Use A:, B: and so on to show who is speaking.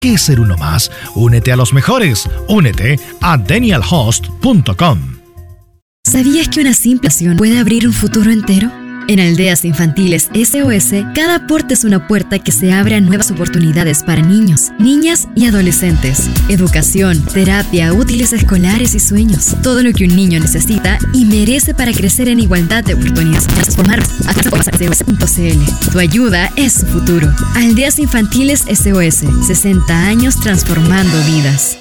A: qué ser uno más? Únete a los mejores. Únete a danielhost.com.
B: ¿Sabías que una simple acción puede abrir un futuro entero? En Aldeas Infantiles SOS, cada aporte es una puerta que se abre a nuevas oportunidades para niños, niñas y adolescentes. Educación, terapia, útiles escolares y sueños. Todo lo que un niño necesita y merece para crecer en igualdad de oportunidades. Transformar a SOS.cl. Tu ayuda es su futuro. Aldeas Infantiles SOS. 60 años transformando vidas.